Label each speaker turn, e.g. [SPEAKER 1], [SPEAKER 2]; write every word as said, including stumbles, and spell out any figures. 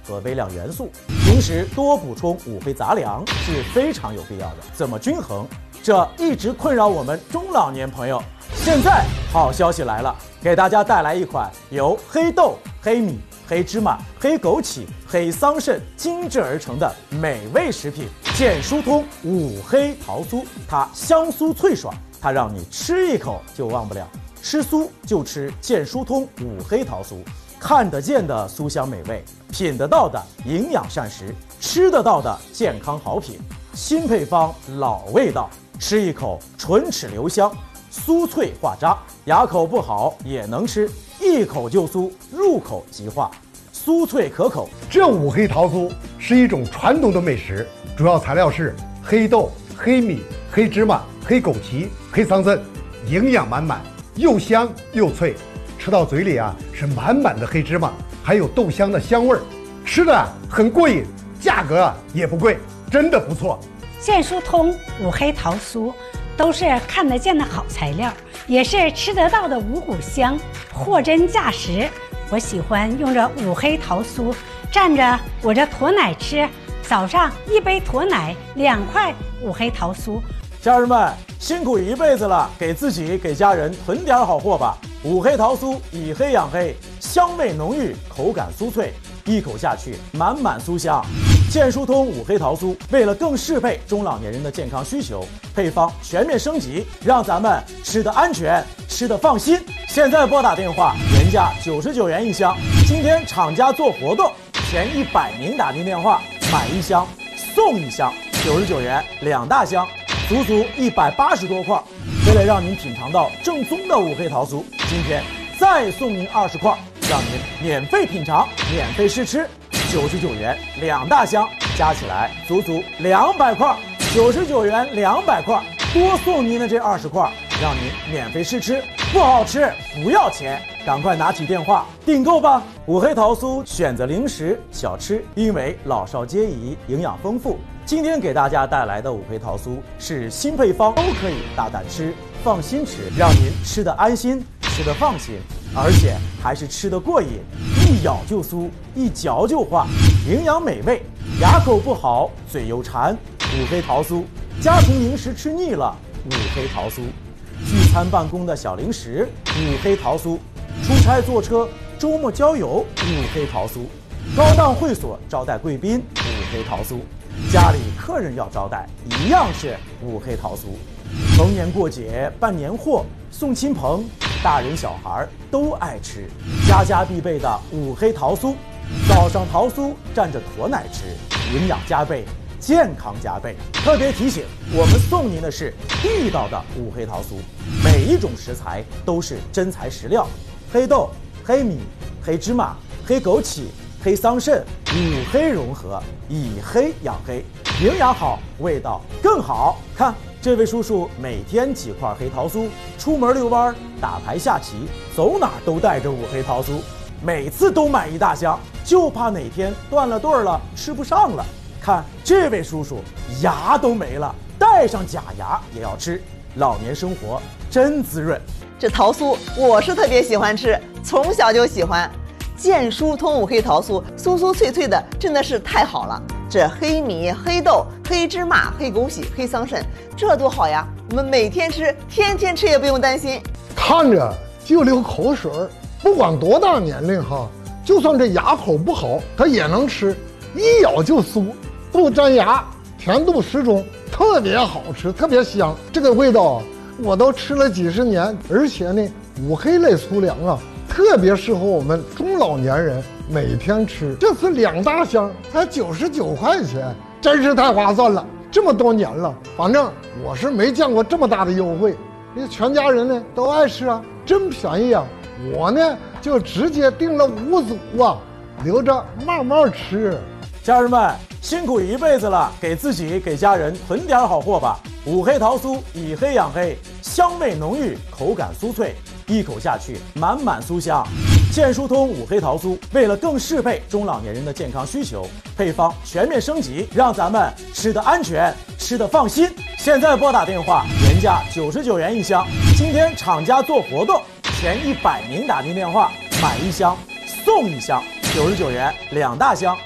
[SPEAKER 1] 和微量元素，平时多补充五黑杂粮是非常有必要的。怎么均衡？这一直困扰我们中老年朋友。现在好消息来了，给大家带来一款由黑豆、黑米、黑芝麻、黑枸杞、黑桑葚精制而成的美味食品——健疏通五黑桃酥。它香酥脆爽，它让你吃一口就忘不了。吃酥就吃健疏通五黑桃酥，看得见的酥香美味，品得到的营养膳食，吃得到的健康好品。新配方，老味道，吃一口唇齿留香，酥脆化渣，牙口不好也能吃，一口就酥，入口即化，酥脆可口。
[SPEAKER 2] 这五黑桃酥是一种传统的美食，主要材料是黑豆、黑米、黑芝麻、黑枸杞、黑桑葚，营养满满，又香又脆，吃到嘴里啊是满满的黑芝麻，还有豆香的香味儿，吃的很过瘾，价格啊也不贵，真的不错。
[SPEAKER 3] 健疏通五黑桃酥都是看得见的好材料，也是吃得到的五谷香，货真价实。我喜欢用这五黑桃酥蘸着我这驼奶吃，早上一杯驼奶，两块五黑桃酥。
[SPEAKER 1] 家人们辛苦一辈子了，给自己给家人囤点好货吧。五黑桃酥以黑养黑，香味浓郁，口感酥脆，一口下去满满酥香。健疏通五黑桃酥为了更适配中老年人的健康需求，配方全面升级，让咱们吃得安全，吃得放心。现在拨打电话，原价九十九元一箱，今天厂家做活动，前一百名打进电话买一箱送一箱，九十九元两大箱，足足一百八十多块。为了让您品尝到正宗的五黑桃酥，今天再送您二十块，让您免费品尝，免费试吃。九十九元两大箱，加起来足足两百块，九十九元两百块，多送您的这二十块，让您免费试吃，不好吃不要钱，赶快拿起电话订购吧！五黑桃酥选择零食小吃，因为老少皆宜，营养丰富。今天给大家带来的五黑桃酥是新配方，都可以大胆吃，放心吃，让您吃得安心，吃得放心，而且还是吃得过瘾，一咬就酥，一嚼就化，营养美味。牙口不好，嘴又馋，五黑桃酥。家庭零食吃腻了，五黑桃酥。聚餐办公的小零食，五黑桃酥。出差坐车，周末郊游，五黑桃酥。高档会所招待贵宾，五黑桃酥。家里客人要招待，一样是五黑桃酥。逢年过节办年货，送亲朋，大人小孩都爱吃，家家必备的五黑桃酥。早上桃酥蘸着驼奶吃，营养加倍，健康加倍。特别提醒，我们送您的是地道的五黑桃酥，每一种食材都是真材实料，黑豆、黑米、黑芝麻、黑枸杞、黑桑葚，五黑融合，以黑养黑，营养好，味道更好。看这位叔叔每天几块黑桃酥，出门遛弯、打牌下棋，走哪都带着五黑桃酥，每次都买一大箱，就怕哪天断了对儿了，吃不上了。看这位叔叔牙都没了，带上假牙也要吃，老年生活真滋润。
[SPEAKER 4] 这桃酥我是特别喜欢吃，从小就喜欢。健疏通五黑桃酥，酥酥脆脆的，真的是太好了。这黑米、黑豆、黑芝麻、黑枸杞、黑桑葚，这多好呀！我们每天吃，天天吃也不用担心。
[SPEAKER 2] 看着就流口水，不管多大年龄哈，就算这牙口不好，他也能吃，一咬就酥，不粘牙，甜度适中，特别好吃，特别香。这个味道我都吃了几十年，而且呢，五黑类粗粮啊，特别适合我们中老年人每天吃。这次两大箱才九十九块钱，真是太划算了。这么多年了，反正我是没见过这么大的优惠。那全家人呢都爱吃啊，真便宜啊！我呢就直接订了五组啊，留着慢慢吃。
[SPEAKER 1] 家人们辛苦一辈子了，给自己给家人囤点好货吧。五黑桃酥以黑养黑，香味浓郁，口感酥脆，一口下去满满酥香。健疏通五黑桃酥为了更适配中老年人的健康需求，配方全面升级，让咱们吃得安全，吃得放心。现在拨打电话，原价九十九元一箱，今天厂家做活动，前一百名打进电话买一箱送一箱，九十九元两大箱。